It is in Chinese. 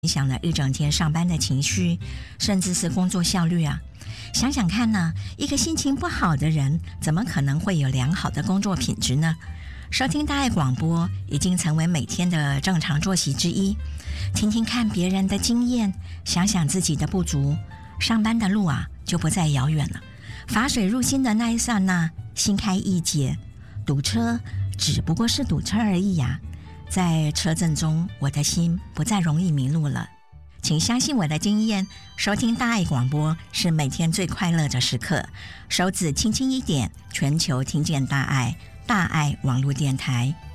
影响了一整天上班的情绪，甚至是工作效率啊。想想看呢，一个心情不好的人，怎么可能会有良好的工作品质呢？收听大爱广播已经成为每天的正常作息之一。听听看别人的经验，想想自己的不足，上班的路啊就不再遥远了。法水入心的那一刹那，心开意解，堵车只不过是堵车而已呀。在车阵中，我的心不再容易迷路了。请相信我的经验，收听大爱广播是每天最快乐的时刻。手指轻轻一点，全球听见大爱，大爱网络电台。